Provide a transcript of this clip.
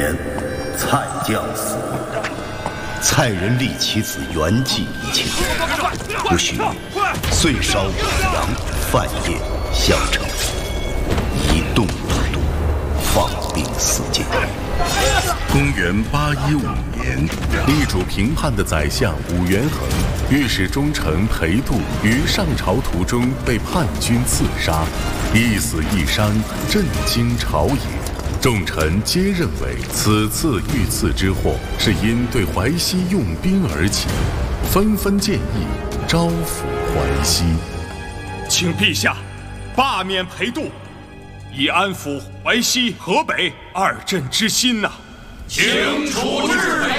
年，蔡将死，蔡人立其子圆寂以请，不许岁烧五粮，饭夜相称，一动不动，放兵四界。 公元815年，力主平汉的宰相武元衡御史中丞裴度于上朝途中被叛军刺杀，一死一伤，震惊朝野。众臣皆认为此次遇刺之祸是因对淮西用兵而起，纷纷建议招抚淮西。 请陛下罢免裴度，以安抚淮西、河北二镇之心呐。 请处置